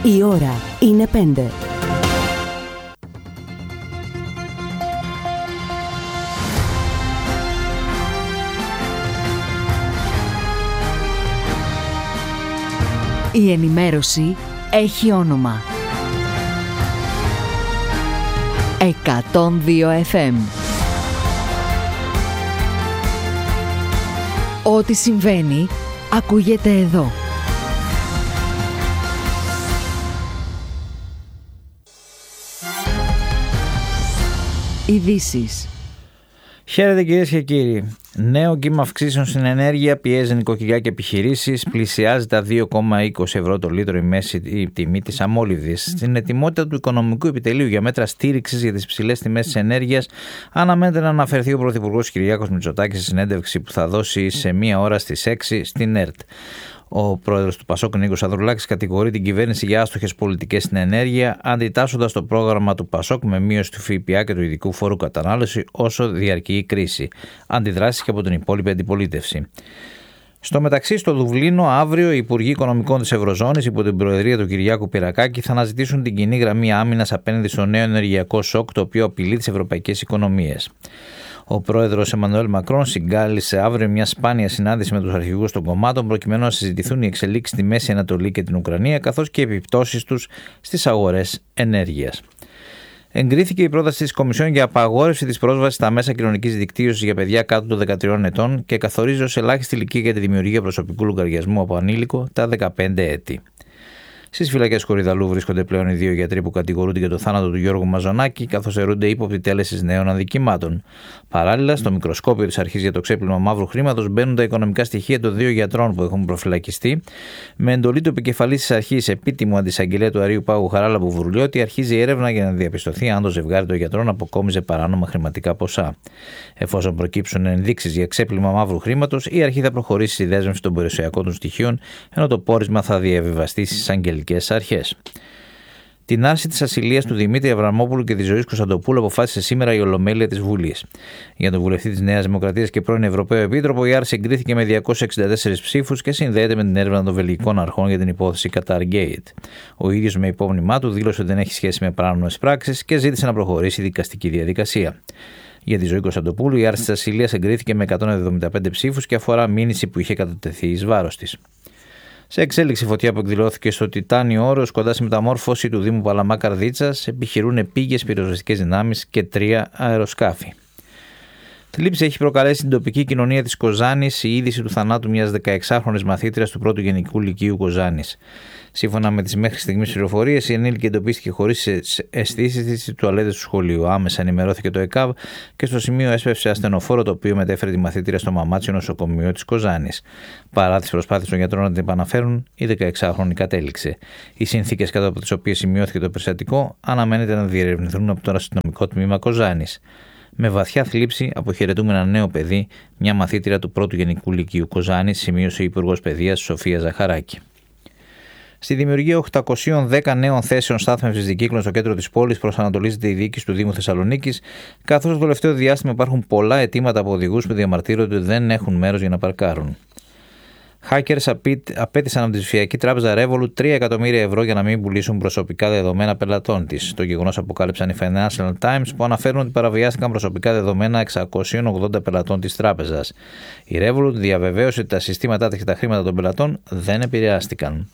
Η ώρα είναι 5. Η ενημέρωση έχει όνομα. 102 FM. Ό,τι συμβαίνει, ακούγεται εδώ. Ειδήσεις. Χαίρετε κυρίες και κύριοι. Νέο κύμα αυξήσεων στην ενέργεια πιέζει νοικοκυριά και επιχειρήσεις. Πλησιάζει τα 2,20 ευρώ το λίτρο η μέση τιμή της αμόλυβδης. Στην ετοιμότητα του Οικονομικού Επιτελείου για μέτρα στήριξης για τις ψηλές τιμές της ενέργειας, αναμένεται να αναφερθεί ο Πρωθυπουργός Κυριάκος Μητσοτάκης σε συνέντευξη που θα δώσει σε 1 ώρα στις 6 στην ΕΡΤ. Ο πρόεδρος του Πασόκ, Νίκος Ανδρουλάκης, κατηγορεί την κυβέρνηση για άστοχες πολιτικές στην ενέργεια, αντιτάσσοντας το πρόγραμμα του Πασόκ με μείωση του ΦΠΑ και του ειδικού φόρου κατανάλωση όσο διαρκεί η κρίση. Αντιδράσεις και από την υπόλοιπη αντιπολίτευση. Στο μεταξύ, στο Δουβλίνο, αύριο οι Υπουργοί Οικονομικών της Ευρωζώνης, υπό την προεδρία του Κυριάκου Πυρακάκη, θα αναζητήσουν την κοινή γραμμή άμυνας απέναντι στο νέο ενεργειακό σοκ, το οποίο απειλεί τις ευρωπαϊκές οικονομίες. Ο πρόεδρος Εμμανουέλ Μακρόν συγκάλεσε αύριο μια σπάνια συνάντηση με τους αρχηγούς των κομμάτων προκειμένου να συζητηθούν οι εξελίξεις στη Μέση Ανατολή και την Ουκρανία, καθώς και οι επιπτώσεις τους στις αγορές ενέργειας. Εγκρίθηκε η πρόταση της Κομισιόν για απαγόρευση της πρόσβασης στα μέσα κοινωνικής δικτύωσης για παιδιά κάτω των 13 ετών και καθορίζει ως ελάχιστη ηλικία για τη δημιουργία προσωπικού λογαριασμού από ανήλικο τα 15 έτη. Στις φυλακές Κορυδαλού βρίσκονται πλέον οι 2 γιατροί που κατηγορούνται για το θάνατο του Γιώργου Μαζονάκη, καθώς αιρούνται ύποπτοι τέλεσης νέων αδικημάτων. Παράλληλα, στο μικροσκόπιο της αρχής για το ξέπλυμα μαύρου χρήματος μπαίνουν τα οικονομικά στοιχεία των 2 γιατρών που έχουν προφυλακιστεί. Με εντολή του επικεφαλής της αρχής, επίτιμου αντισαγγελέα του Αρείου Πάγου Χαράλαμπου Βουρλιώτη, αρχίζει η έρευνα για να διαπιστωθεί αν το ζευγάρι των γιατρών αποκόμιζε παράνομα χρηματικά ποσά. Εφόσον προκύψουν ενδείξεις για ξέπλυμα μαύρου χρήματος, η αρχή θα προχωρήσει στη δέσμευση των περιουσιακών των στοιχείων, ενώ το πόρισμα θα διαβιβαστεί στις αγγελικές αρχές. Την άρση της ασυλίας του Δημήτρη Αβραμόπουλου και της Ζωής Κωνσταντοπούλου αποφάσισε σήμερα η Ολομέλεια της Βουλής. Για τον βουλευτή της Νέας Δημοκρατίας και πρώην Ευρωπαίο Επίτροπο, η άρση εγκρίθηκε με 264 ψήφους και συνδέεται με την έρευνα των βελγικών αρχών για την υπόθεση Qatargate. Ο ίδιος με υπόμνημά του δήλωσε ότι δεν έχει σχέση με παράνομες πράξεις και ζήτησε να προχωρήσει η δικαστική διαδικασία. Για τη Ζωή Κωνσταντοπούλου, η άρση της ασυλίας εγκρίθηκε με 175 ψήφους και αφορά μήνυση που είχε κατατεθεί εις βάρος της. Σε εξέλιξη, φωτιά που εκδηλώθηκε στο Τιτάνιο Όρος, κοντά στη μεταμόρφωση του Δήμου Παλαμά Καρδίτσας, επιχειρούν επίγειες πυροσβεστικές δυνάμεις και 3 αεροσκάφη. Θλίψη έχει προκαλέσει την τοπική κοινωνία της Κοζάνης η είδηση του θανάτου μιας 16χρονης μαθήτριας του 1ου Γενικού Λυκείου Κοζάνης. Σύμφωνα με τις μέχρι στιγμής πληροφορίες, η ενήλικη εντοπίστηκε χωρίς αισθήσεις στις τουαλέτες του σχολείου. Άμεσα ενημερώθηκε το ΕΚΑΒ και στο σημείο έσπευσε ασθενοφόρο, το οποίο μετέφερε τη μαθήτρια στο Μαμάτσιο νοσοκομείο της Κοζάνης. Παρά τις προσπάθειες των γιατρών να την επαναφέρουν, η 16χρονη κατέληξε. Οι συνθήκες κάτω από τις οποίες σημειώθηκε το περιστατικό αναμένεται να διερευνηθούν από το αστυνομικό τμήμα Κοζάνης. Με βαθιά θλίψη αποχαιρετούμε ένα νέο παιδί, μια μαθήτρια του 1ου Γενικού Λυκείου Κοζάνης, σημείωσε η Υπουργός Παιδείας Σοφία Ζαχαράκη. Στη δημιουργία 810 νέων θέσεων στάθμευσης δικύκλων στο κέντρο της πόλης προσανατολίζεται η διοίκηση του Δήμου Θεσσαλονίκης, καθώς το τελευταίο διάστημα υπάρχουν πολλά αιτήματα από οδηγούς που διαμαρτύρονται ότι δεν έχουν μέρος για να παρκάρουν. Hackers απέτησαν από τη ψηφιακή τράπεζα Revolut 3 εκατομμύρια ευρώ για να μην πουλήσουν προσωπικά δεδομένα πελατών της. Το γεγονός αποκάλυψαν οι Financial Times, που αναφέρουν ότι παραβιάστηκαν προσωπικά δεδομένα 680 πελατών της τράπεζας. Η Revolut διαβεβαίωσε ότι τα συστήματά της και τα χρήματα των πελατών δεν επηρεάστηκαν.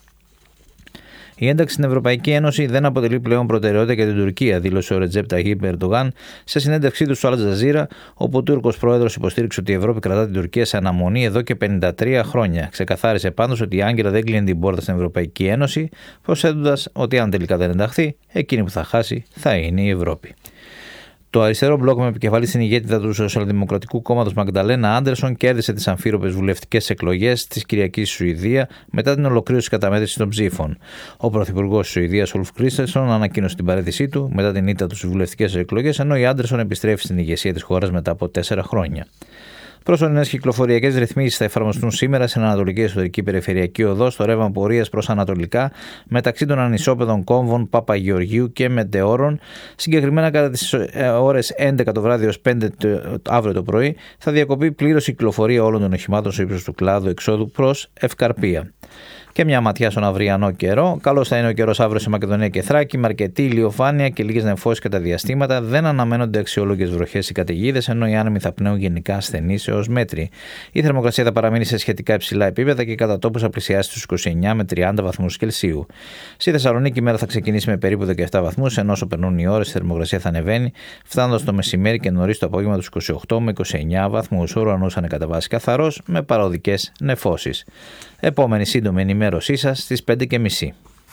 Η ένταξη στην Ευρωπαϊκή Ένωση δεν αποτελεί πλέον προτεραιότητα για την Τουρκία, δήλωσε ο Ρετζέπ Ταγίπ Ερντογάν σε συνέντευξή του στο Αλ Τζαζίρα, όπου ο Τούρκος πρόεδρος υποστήριξε ότι η Ευρώπη κρατά την Τουρκία σε αναμονή εδώ και 53 χρόνια. Ξεκαθάρισε πάντως ότι η Άγκυρα δεν κλείνει την πόρτα στην Ευρωπαϊκή Ένωση, προσθέτοντας ότι αν τελικά δεν ενταχθεί, εκείνη που θα χάσει θα είναι η Ευρώπη. Το αριστερό μπλοκ με επικεφαλή στην ηγέτιδα του Σοσιαλδημοκρατικού Κόμματος Μαγνταλένα Άντερσον κέρδισε τις αμφίροπες βουλευτικές εκλογές της Κυριακής στη Σουηδία μετά την ολοκλήρωση καταμέτρησης των ψήφων. Ο πρωθυπουργός της Σουηδίας, Ουλφ Κρίστενσον, ανακοίνωσε την παραίτησή του μετά την ήττα του στις βουλευτικές εκλογές, ενώ η Άντερσον επιστρέφει στην ηγεσία της χώρας μετά από 4 χρόνια. Προσωρινές κυκλοφοριακές ρυθμίσεις θα εφαρμοστούν σήμερα στην Ανατολική Εσωτερική Περιφερειακή Οδό στο ρεύμα πορείας προς Ανατολικά μεταξύ των ανισόπεδων κόμβων Παπαγεωργίου και Μετεώρων. Συγκεκριμένα κατά τις ώρες 11 το βράδυ έως 5 αύριο το πρωί θα διακοπεί πλήρως η κυκλοφορία όλων των οχημάτων στο ύψος του κλάδου εξόδου προς Ευκαρπία. Και μια ματιά στον αυριανό καιρό. Καλός θα είναι ο καιρός αύριο σε Μακεδονία και Θράκη, με αρκετή ηλιοφάνεια και λίγες νεφώσεις κατά διαστήματα. Δεν αναμένονται αξιόλογες βροχές ή καταιγίδες, ενώ οι άνεμοι θα πνέουν γενικά ασθενείς έως μέτρη. Η θερμοκρασία θα παραμείνει σε σχετικά υψηλά επίπεδα και κατά τόπους θα πλησιάσει στους 29 με 30 βαθμούς Κελσίου. Στη Θεσσαλονίκη η μέρα θα ξεκινήσει με περίπου 17 βαθμούς, ενώ όσο περνούν οι ώρες η θερμοκρασία θα ανεβαίνει, φτάνοντας το μεσημέρι και νωρίς το απόγευμα τους 28 με 29 βαθμούς. Ο ουρανός είναι κατά βάση καθαρός με παροδικές νεφώσεις. Επόμενη σύντομη ενημέρωσή σας στις 5:30.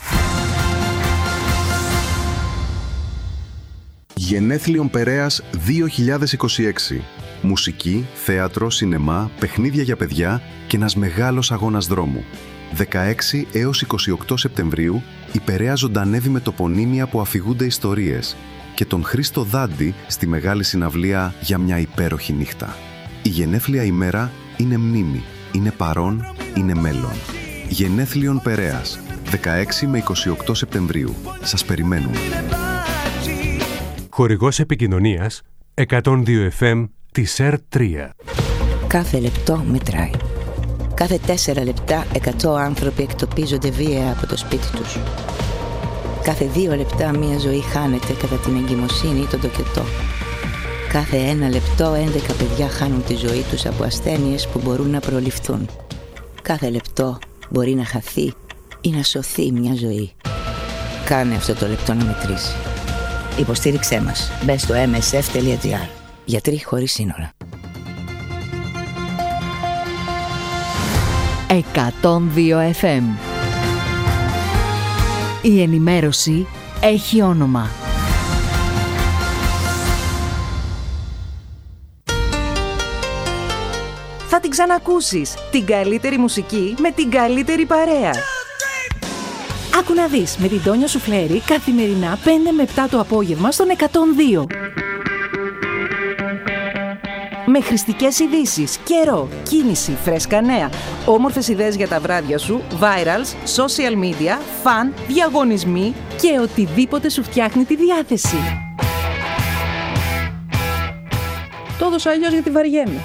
Γενέθλιον Περέας 2026. Μουσική, θέατρο, σινεμά, παιχνίδια για παιδιά και ένας μεγάλος αγώνας δρόμου. 16 έως 28 Σεπτεμβρίου η Περαία ζωντανεύει με τοπονύμια που αφηγούνται ιστορίες και τον Χρήστο Δάντη στη μεγάλη συναυλία για μια υπέροχη νύχτα. Η γενέθλια ημέρα είναι μνήμη, είναι παρόν, είναι μέλλον. Γενέθλιον Περέας, 16 με 28 Σεπτεμβρίου. Σας περιμένουμε. Χορηγός επικοινωνίας 102 FM της ΕΡΤ3. Κάθε λεπτό μετράει. Κάθε 4 λεπτά 100 άνθρωποι εκτοπίζονται βία από το σπίτι τους. Κάθε 2 λεπτά μια ζωή χάνεται κατά την εγκυμοσύνη ή τον τοκετό. Κάθε 1 λεπτό 11 παιδιά χάνουν τη ζωή τους από ασθένειες που μπορούν να προληφθούν. Κάθε λεπτό μπορεί να χαθεί ή να σωθεί μια ζωή. Κάνε αυτό το λεπτό να μετρήσει. Υποστήριξέ μας. Μπες στο msf.gr. Γιατροί χωρίς σύνορα. 102 FM. Η ενημέρωση έχει όνομα. Θα την ξανακούσεις. Την καλύτερη μουσική με την καλύτερη παρέα. Άκου να δεις με την Τόνια Σουφλέρη καθημερινά 5 με 7 το απόγευμα στον 102. Με χρηστικές ειδήσεις, καιρό, κίνηση, φρέσκα νέα, όμορφες ιδέες για τα βράδια σου, virals, social media, φαν, διαγωνισμοί και οτιδήποτε σου φτιάχνει τη διάθεση. Το έδωσα αλλιώς γιατί βαριέμαι.